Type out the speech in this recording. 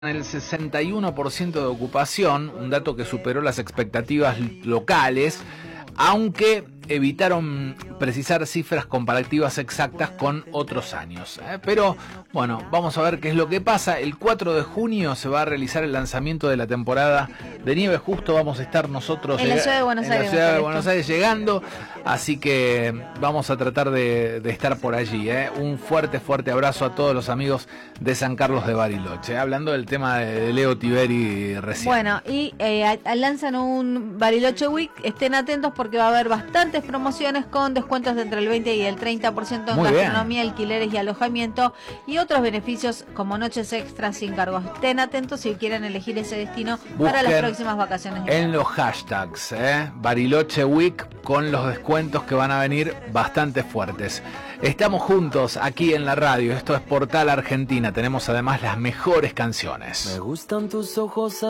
el 61% de ocupación, un dato que superó las expectativas locales, aunque evitaron precisar cifras comparativas exactas con otros años. Pero bueno, vamos a ver qué es lo que pasa. El 4 de junio se va a realizar el lanzamiento de la temporada de nieve. Justo vamos a estar nosotros en la ciudad de Buenos Aires, llegando, así que vamos a tratar de estar por allí. Un fuerte abrazo a todos los amigos de San Carlos de Bariloche. Hablando del tema de Leo Tiberi recién. Bueno, y lanzan un Bariloche Week. Estén atentos porque va a haber bastantes promociones con descuentos de entre el 20 y el 30% en gastronomía, alquileres y alojamiento, y otros beneficios como noches extras sin cargos. Estén atentos si quieren elegir ese destino. Busquen para las próximas vacaciones. En los hashtags, Bariloche Week, con los descuentos que van a venir bastante fuertes. Estamos juntos aquí en la radio. Esto es Portal Argentina. Tenemos además las mejores canciones. Me gustan tus ojos